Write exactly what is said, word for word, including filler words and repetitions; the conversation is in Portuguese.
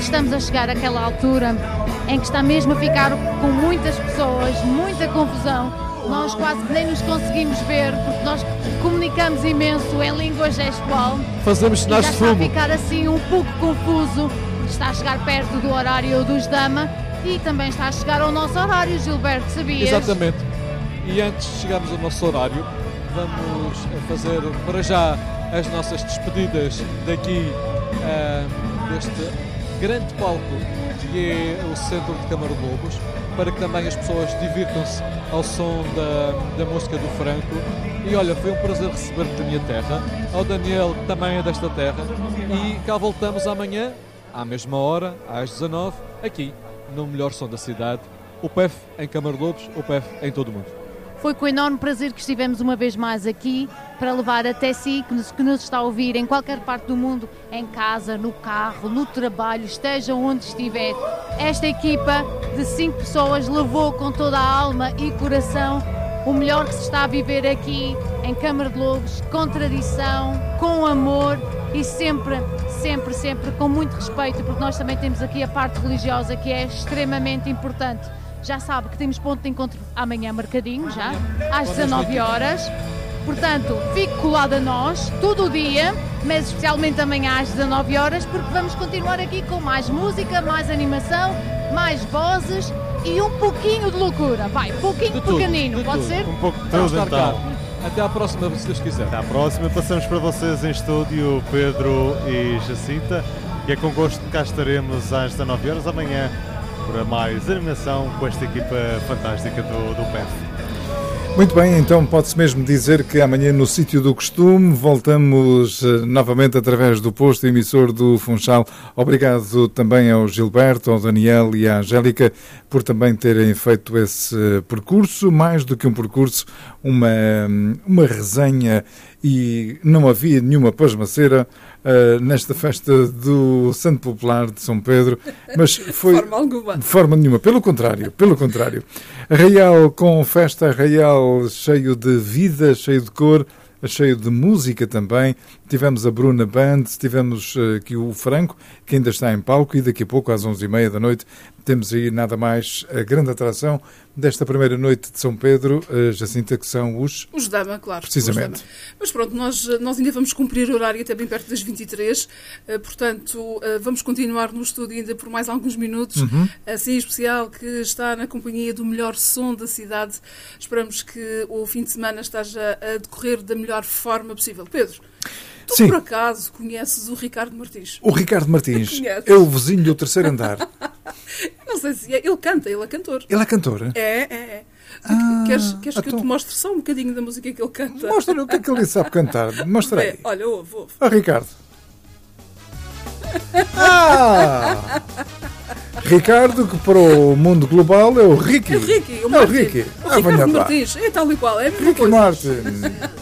Estamos a chegar àquela altura em que está mesmo a ficar com muitas pessoas, muita confusão. Nós quase que nem nos conseguimos ver, porque nós comunicamos imenso em língua gestual. Fazemos sinais de fumo. Já está a ficar assim um pouco confuso. Está a chegar perto do horário dos Dama e também está a chegar ao nosso horário, Gilberto, sabias? Exatamente. E antes de chegarmos ao nosso horário, vamos fazer para já as nossas despedidas daqui uh, deste grande palco que é o Centro de Câmara de Lobos, para que também as pessoas divirtam-se ao som da, da música do Franco. E olha, foi um prazer receber-te da minha terra, ao Daniel, que também é desta terra, e cá voltamos amanhã, à mesma hora, às dezanove, aqui, no melhor som da cidade, o P E F em Câmara de Lobos, o P E F em todo o mundo. Foi com enorme prazer que estivemos uma vez mais aqui para levar até si, que nos, que nos está a ouvir em qualquer parte do mundo, em casa, no carro, no trabalho, esteja onde estiver. Esta equipa de cinco pessoas levou com toda a alma e coração o melhor que se está a viver aqui em Câmara de Lobos, com tradição, com amor e sempre, sempre, sempre com muito respeito, porque nós também temos aqui a parte religiosa que é extremamente importante. Já sabe que temos ponto de encontro amanhã marcadinho, já, às dezanove horas. Portanto, fique colado a nós, todo o dia, mas especialmente amanhã às dezanove horas, porque vamos continuar aqui com mais música, mais animação, mais vozes e um pouquinho de loucura. Vai, pouquinho pequenino, pode ser? Um pouco de tudo, então. Até à próxima, se Deus quiser. Até à próxima. Passamos para vocês em estúdio, Pedro e Jacinta. E é com gosto que cá estaremos às dezanove horas amanhã para mais animação com esta equipa fantástica do, do P E F. Muito bem, então pode-se mesmo dizer que amanhã no sítio do costume voltamos uh, novamente através do posto emissor do Funchal. Obrigado também ao Gilberto, ao Daniel e à Angélica por também terem feito esse uh, percurso, mais do que um percurso, uma, uma resenha, e não havia nenhuma pasmaceira uh, nesta festa do Santo Popular de São Pedro, mas foi de forma alguma. De forma nenhuma, pelo contrário, pelo contrário. Arraial com festa, Arraial cheio de vida, cheio de cor, cheio de música também. Tivemos a Bruna Band, tivemos aqui o Franco, que ainda está em palco, e daqui a pouco, às onze e meia da noite, temos aí nada mais a grande atração desta primeira noite de São Pedro, Jacinta, que são os... Os Dama, claro. Precisamente. Dama. Mas pronto, nós, nós ainda vamos cumprir o horário até bem perto das vinte e três, portanto, vamos continuar no estúdio ainda por mais alguns minutos, uhum. assim especial, que está na companhia do melhor som da cidade. Esperamos que o fim de semana esteja a decorrer da melhor forma possível. Pedro, tu Sim. por acaso conheces o Ricardo Martins? O Ricardo Martins é o vizinho do terceiro andar. Não sei se é. Ele canta, ele é cantor. Ele é cantor? É, é, é. Ah, queres queres então... que eu te mostre só um bocadinho da música que ele canta? Mostra-lhe o que é que ele sabe cantar. Mostra aí. É, olha, ouve, ouve. Ah, Ricardo. Ah! Ricardo, que para o mundo global é o Ricky. É o Ricky, o É o Martin. Ricky. O Ah, Ricardo venha lá. Martins, é tal e qual, é a mesma Ricky coisa. Martin.